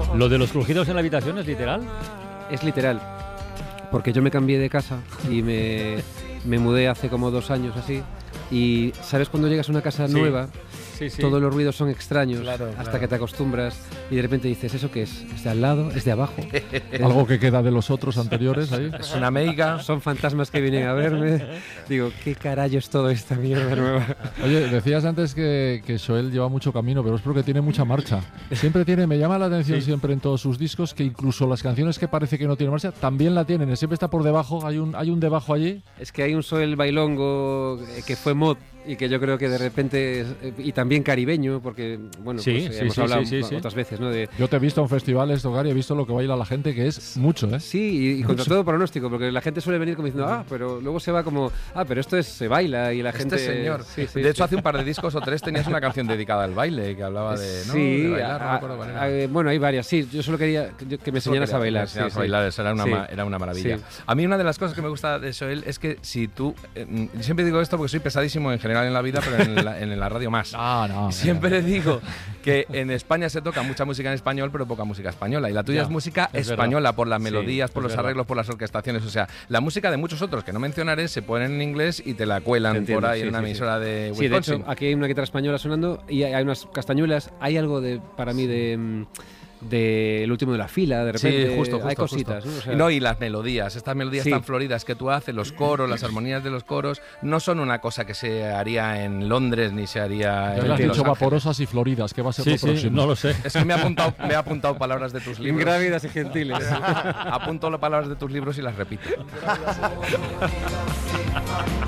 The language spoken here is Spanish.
¿Lo de los crujidos en la habitación es literal? Es literal, porque yo me cambié de casa y me mudé hace como 2 años así, y ¿sabes cuando llegas a una casa nueva? Sí, sí. Todos los ruidos son extraños hasta claro. que te acostumbras y de repente dices, ¿eso qué es? ¿Es de al lado? ¿Es de abajo? Algo que queda de los otros anteriores ahí. Es una meiga. Son fantasmas que vienen a verme. Digo, ¿qué carajo es todo esta mierda nueva? Oye, decías antes que Joel lleva mucho camino, pero es porque tiene mucha marcha. Me llama la atención siempre en todos sus discos que incluso las canciones que parece que no tienen marcha, también la tienen. Siempre está por debajo, hay un debajo allí. Es que hay un Joel bailongo que fue mod y que yo creo que de repente, y también caribeño, porque, bueno, hemos hablado otras veces, ¿no? Yo te he visto en festivales tocar y he visto lo que baila la gente, que es mucho, ¿eh? Sí, y contra todo pronóstico, porque la gente suele venir como diciendo, pero luego se va como, pero esto se baila y la gente... señor. De hecho, hace un par de discos o 3 tenías una canción dedicada al baile, que hablaba de, ¿no? Sí, de bailar, no me acuerdo cuál era. Bueno, hay varias, sí. Yo solo quería que me enseñaras a bailar. A bailar, eso era una maravilla. Sí. A mí una de las cosas que me gusta de Joel es que si tú... siempre digo esto porque soy pesadísimo en general en la vida, pero en la radio más. Siempre digo que en España se toca mucha música en español, pero poca música española. Y la tuya es música española, por las melodías, por los arreglos, por las orquestaciones. O sea, la música de muchos otros que no mencionaré se ponen en inglés y te la cuelan por ahí en una emisora de Wisconsin. Sí, de hecho, aquí hay una guitarra española sonando y hay unas castañuelas. Hay algo para mí del último de la fila, de repente justo, hay cositas, justo. ¿no? O sea, No, y las melodías, estas melodías tan floridas que tú haces, los coros, las armonías de los coros, no son una cosa que se haría en Londres ni se haría en Los Los Ángeles. vaporosas y floridas, que va a ser lo próximo. No lo sé. Es que me he apuntado palabras de tus libros. Ingrávidas y gentiles. Apunto las palabras de tus libros y las repito.